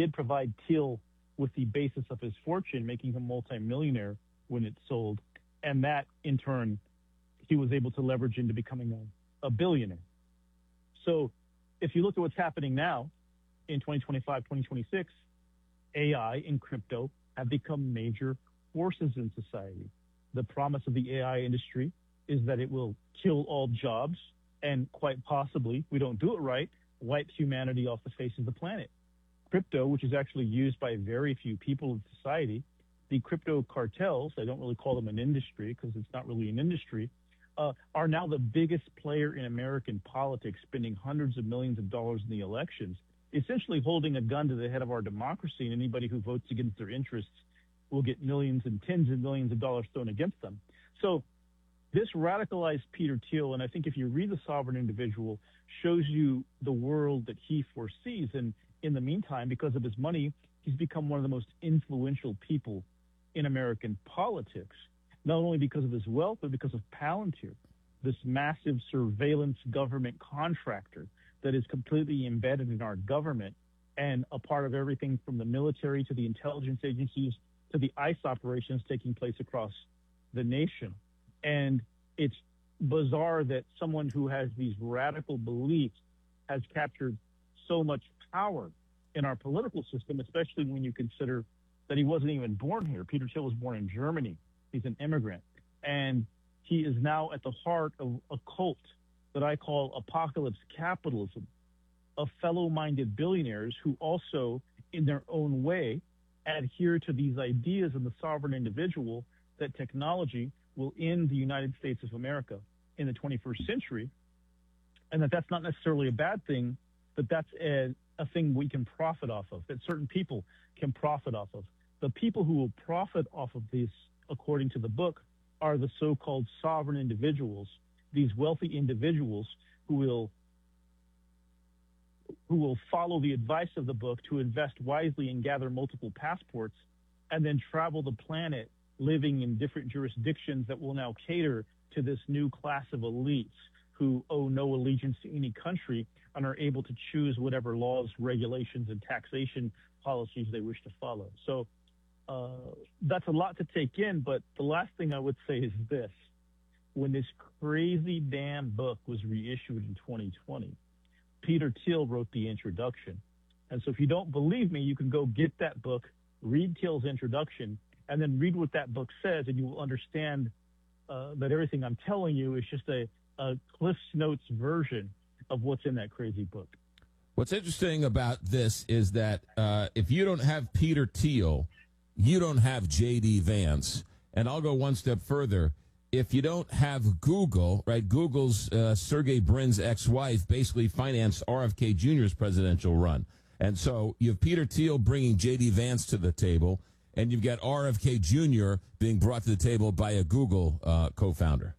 did provide Thiel with the basis of his fortune, making him multimillionaire when it sold. And that, in turn, he was able to leverage into becoming a billionaire. So if you look at what's happening now in 2025, 2026, AI and crypto have become major forces in society. The promise of the AI industry is that it will kill all jobs and quite possibly, if we don't do it right, wipe humanity off the face of the planet. Crypto, which is actually used by very few people in society, the crypto cartels, I don't really call them an industry because it's not really an industry, are now the biggest player in American politics, spending hundreds of millions of dollars in the elections, essentially holding a gun to the head of our democracy, and anybody who votes against their interests will get millions and tens of millions of dollars thrown against them. So this radicalized Peter Thiel, and I think if you read The Sovereign Individual, shows you the world that he foresees. And in the meantime, because of his money, he's become one of the most influential people in American politics, not only because of his wealth, but because of Palantir, this massive surveillance government contractor that is completely embedded in our government and a part of everything from the military to the intelligence agencies to the ICE operations taking place across the nation. And it's bizarre that someone who has these radical beliefs has captured so much power in our political system, especially when you consider that he wasn't even born here. Peter Thiel was born in Germany. He's an immigrant. And he is now at the heart of a cult that I call apocalypse capitalism, of fellow-minded billionaires who also, in their own way, adhere to these ideas in The Sovereign Individual that technology will end the United States of America in the 21st century, and that that's not necessarily a bad thing, but that's a thing we can profit off of, that certain people can profit off of. The people who will profit off of this, according to the book, are the so-called sovereign individuals, these wealthy individuals who will follow the advice of the book to invest wisely and gather multiple passports and then travel the planet living in different jurisdictions that will now cater to this new class of elites who owe no allegiance to any country and are able to choose whatever laws, regulations, and taxation policies they wish to follow. So that's a lot to take in, but the last thing I would say is this. When this crazy damn book was reissued in 2020, Peter Thiel wrote the introduction. And so if you don't believe me, you can go get that book, read Thiel's introduction, and then read what that book says, and you will understand that everything I'm telling you is just a Cliff's Notes version of what's in that crazy book. What's interesting about this is that if you don't have Peter Thiel, you don't have J.D. Vance. And I'll go one step further. If you don't have Google, right, Google's Sergey Brin's ex-wife basically financed RFK Jr.'s presidential run. And so you have Peter Thiel bringing J.D. Vance to the table, and you've got RFK Jr. being brought to the table by a Google co-founder.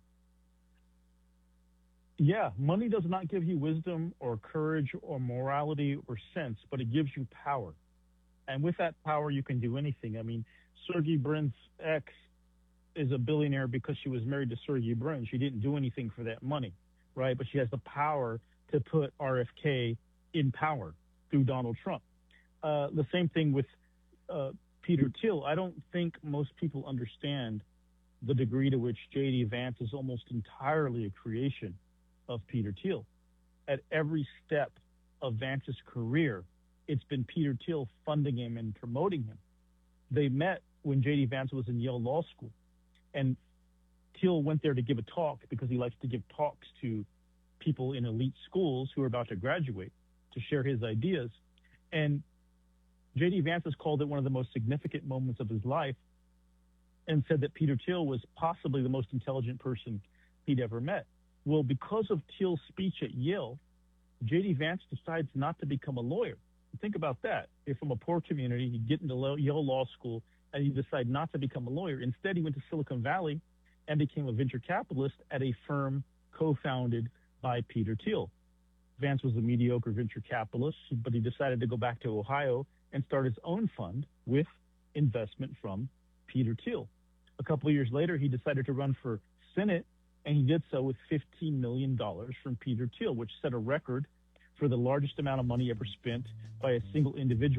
Yeah, money does not give you wisdom or courage or morality or sense, but it gives you power. And with that power, you can do anything. I mean, Sergey Brin's ex is a billionaire because she was married to Sergey Brin. She didn't do anything for that money, right? But she has the power to put RFK in power through Donald Trump. The same thing with Peter Thiel. I don't think most people understand the degree to which J.D. Vance is almost entirely a creation of Peter Thiel. At every step of Vance's career, it's been Peter Thiel funding him and promoting him. They met when J.D. Vance was in Yale Law School. And Thiel went there to give a talk because he likes to give talks to people in elite schools who are about to graduate to share his ideas. And J.D. Vance has called it one of the most significant moments of his life and said that Peter Thiel was possibly the most intelligent person he'd ever met. Well, because of Thiel's speech at Yale, J.D. Vance decides not to become a lawyer. Think about that. You're from a poor community, you get into Yale Law School, and you decide not to become a lawyer. Instead, he went to Silicon Valley and became a venture capitalist at a firm co-founded by Peter Thiel. Vance was a mediocre venture capitalist, but he decided to go back to Ohio and start his own fund with investment from Peter Thiel. A couple of years later, he decided to run for Senate, and he did so with $15 million from Peter Thiel, which set a record for the largest amount of money ever spent by a single individual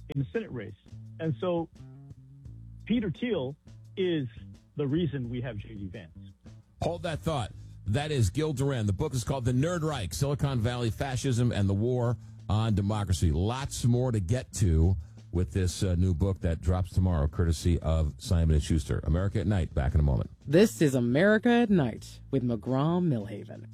in the Senate race. And so Peter Thiel is the reason we have J.D. Vance. Hold that thought. That is Gil Duran. The book is called The Nerd Reich, Silicon Valley Fascism and the War on Democracy. Lots more to get to with this new book that drops tomorrow, courtesy of Simon & Schuster. America at Night, back in a moment. This is America at Night with McGraw-Millhaven.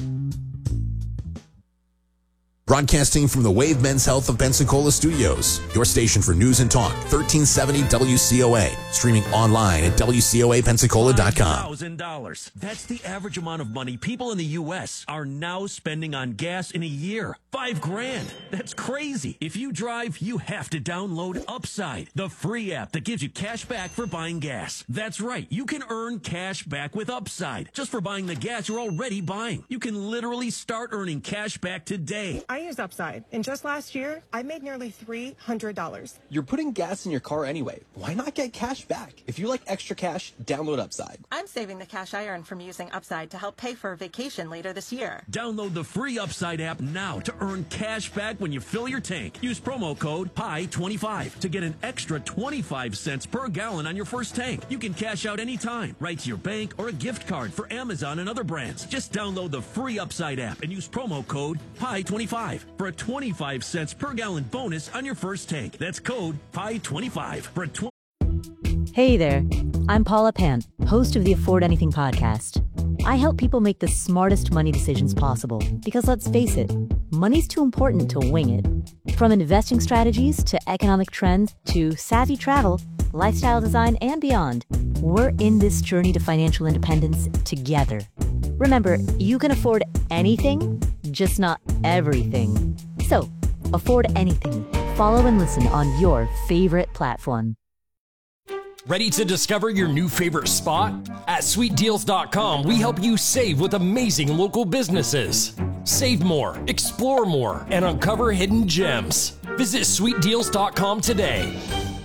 Broadcasting from the Wave Men's Health of Pensacola Studios, your station for news and talk, 1370 WCOA. Streaming online at WCOAPensacola.com. $1,000. That's the average amount of money people in the U.S. are now spending on gas in a year. $5,000. That's crazy. If you drive, you have to download Upside, the free app that gives you cash back for buying gas. That's right. You can earn cash back with Upside just for buying the gas you're already buying. You can literally start earning cash back today. I use Upside, and just last year, I made nearly $300. You're putting gas in your car anyway. Why not get cash back? If you like extra cash, download Upside. I'm saving the cash I earn from using Upside to help pay for a vacation later this year. Download the free Upside app now to earn cash back when you fill your tank. Use promo code PIE25 to get an extra 25 cents per gallon on your first tank. You can cash out anytime, right to your bank or a gift card for Amazon and other brands. Just download the free Upside app and use promo code PIE25 for a 25 cents per gallon bonus on your first tank. That's code PIE25 for a Hey there, I'm Paula Pant, host of the Afford Anything podcast. I help people make the smartest money decisions possible because, let's face it, money's too important to wing it. From investing strategies to economic trends to savvy travel, lifestyle design, and beyond, we're in this journey to financial independence together. Remember, you can afford anything, just not everything. So, afford anything. Follow and listen on your favorite platform. Ready to discover your new favorite spot? At SweetDeals.com, we help you save with amazing local businesses. Save more, explore more, and uncover hidden gems. Visit SweetDeals.com today.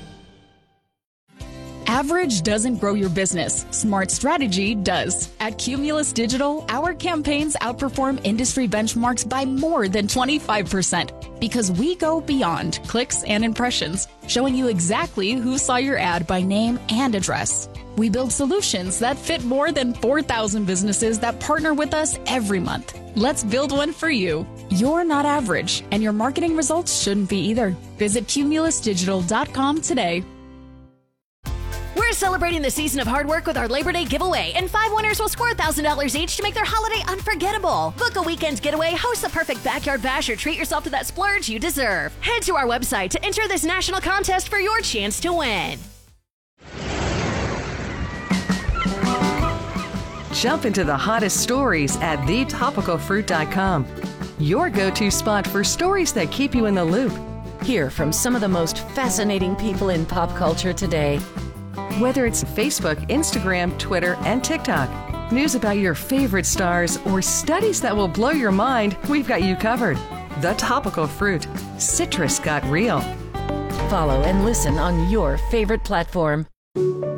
Average doesn't grow your business. Smart strategy does. At Cumulus Digital, our campaigns outperform industry benchmarks by more than 25% because we go beyond clicks and impressions, showing you exactly who saw your ad by name and address. We build solutions that fit more than 4,000 businesses that partner with us every month. Let's build one for you. You're not average, and your marketing results shouldn't be either. Visit cumulusdigital.com today. We're celebrating the season of hard work with our Labor Day giveaway, and 5 winners will score $1,000 each to make their holiday unforgettable. Book a weekend getaway, host the perfect backyard bash, or treat yourself to that splurge you deserve. Head to our website to enter this national contest for your chance to win. Jump into the hottest stories at thetopicalfruit.com. Your go-to spot for stories that keep you in the loop. Hear from some of the most fascinating people in pop culture today. Whether it's Facebook, Instagram, Twitter, and TikTok, news about your favorite stars, or studies that will blow your mind, we've got you covered. The Topical Fruit. Citrus got real. Follow and listen on your favorite platform.